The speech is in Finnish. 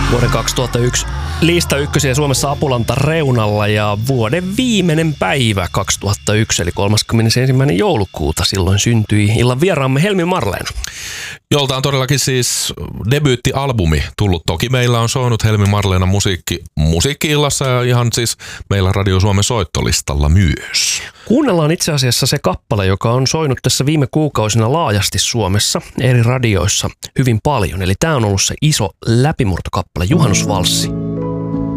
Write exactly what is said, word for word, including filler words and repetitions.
Vuoden kaksituhattayksi lista ykkösiä Suomessa Apulanta reunalla ja vuoden viimeinen päivä kaksituhattayksi eli kolmaskymmenesensimmäinen joulukuuta. Silloin syntyi illan vieraamme Helmi Marleena. Jolta on todellakin siis debyyttialbumi tullut. Toki meillä on soinut Helmi Marleena musiikki musiikki-illassa ja ihan siis meillä Radio Suomen soittolistalla myös. Kuunnellaan itse asiassa se kappale, joka on soinut tässä viime kuukausina laajasti Suomessa eri radioissa hyvin paljon. Eli tämä on ollut se iso läpimurtokappale, Juhannusvalssi.